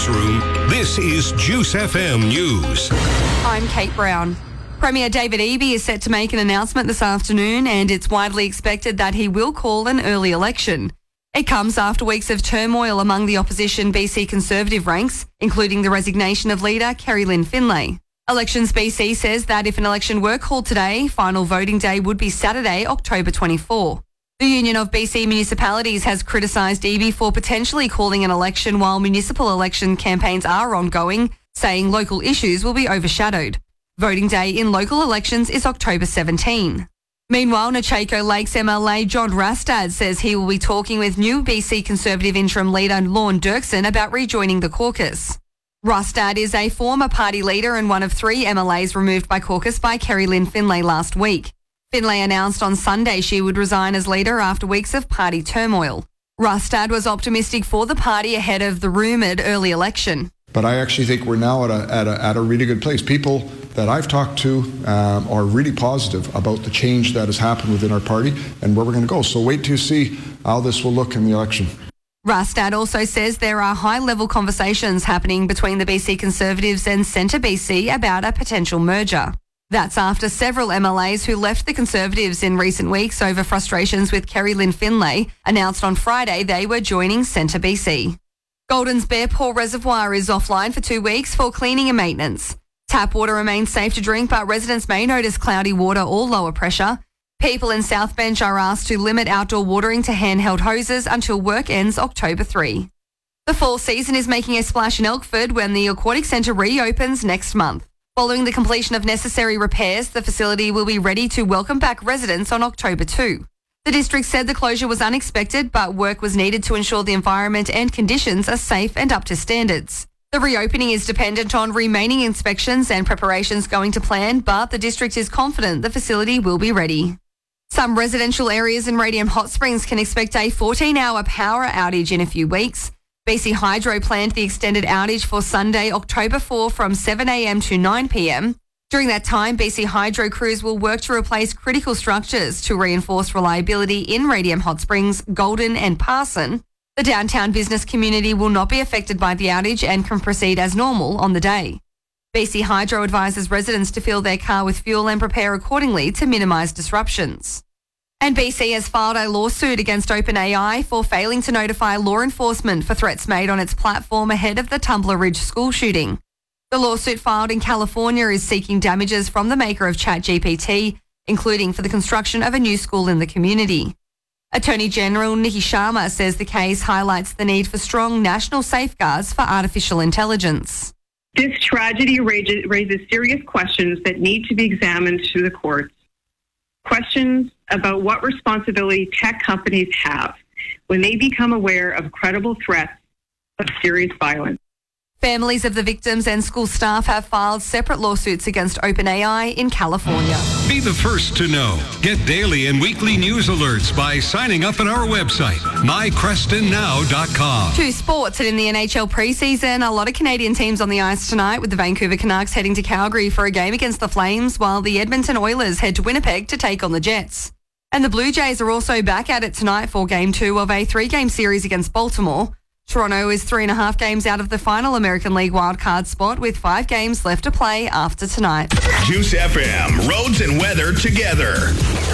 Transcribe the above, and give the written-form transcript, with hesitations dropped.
newsroom, this is Juice FM News. I'm Kate Brown. Premier David Eby is set to make an announcement this afternoon, and it's widely expected that he will call an early election. It comes after weeks of turmoil among the opposition BC Conservative ranks, including the resignation of leader Kerry-Lynne Finlay. Elections BC says that if an election were called today, final voting day would be Saturday, October 24. The Union of BC Municipalities has criticised Eby for potentially calling an election while municipal election campaigns are ongoing, saying local issues will be overshadowed. Voting day in local elections is October 17. Meanwhile, Nechako Lakes MLA John Rastad says he will be talking with new BC Conservative interim leader Lorne Dirksen about rejoining the caucus. Rastad is a former party leader and one of 3 MLAs removed by caucus by Kerry-Lynne Finlay last week. Finlay announced on Sunday she would resign as leader after weeks of party turmoil. Rastad was optimistic for the party ahead of the rumoured early election. But I actually think we're now at a really good place. People that I've talked to are really positive about the change that has happened within our party and where we're going to go. So wait to see how this will look in the election. Rastad also says there are high-level conversations happening between the BC Conservatives and Centre BC about a potential merger. That's after several MLAs who left the Conservatives in recent weeks over frustrations with Kerry-Lynne Finlay announced on Friday they were joining Centre BC. Golden's Bearpaw Reservoir is offline for 2 weeks for cleaning and maintenance. Tap water remains safe to drink, but residents may notice cloudy water or lower pressure. People in South Bench are asked to limit outdoor watering to handheld hoses until work ends October 3. The fall season is making a splash in Elkford when the Aquatic Centre reopens next month. Following the completion of necessary repairs, the facility will be ready to welcome back residents on October 2. The district said the closure was unexpected, but work was needed to ensure the environment and conditions are safe and up to standards. The reopening is dependent on remaining inspections and preparations going to plan, but the district is confident the facility will be ready. Some residential areas in Radium Hot Springs can expect a 14-hour power outage in a few weeks. BC Hydro planned the extended outage for Sunday, October 4 from 7 a.m. to 9 p.m. During that time, BC Hydro crews will work to replace critical structures to reinforce reliability in Radium Hot Springs, Golden and Parson. The downtown business community will not be affected by the outage and can proceed as normal on the day. BC Hydro advises residents to fill their car with fuel and prepare accordingly to minimise disruptions. And BC has filed a lawsuit against OpenAI for failing to notify law enforcement for threats made on its platform ahead of the Tumbler Ridge school shooting. The lawsuit filed in California is seeking damages from the maker of ChatGPT, including for the construction of a new school in the community. Attorney General Nikki Sharma says the case highlights the need for strong national safeguards for artificial intelligence. This tragedy raises serious questions that need to be examined through the courts. Questions about what responsibility tech companies have when they become aware of credible threats of serious violence. Families of the victims and school staff have filed separate lawsuits against OpenAI in California. Be the first to know. Get daily and weekly news alerts by signing up at our website, mycrestonnow.com. To sports, and in the NHL preseason, a lot of Canadian teams on the ice tonight, with the Vancouver Canucks heading to Calgary for a game against the Flames, while the Edmonton Oilers head to Winnipeg to take on the Jets. And the Blue Jays are also back at it tonight for Game 2 of a 3-game series against Baltimore. Toronto is 3.5 games out of the final American League wildcard spot with 5 games left to play after tonight. Juice FM, roads and weather together.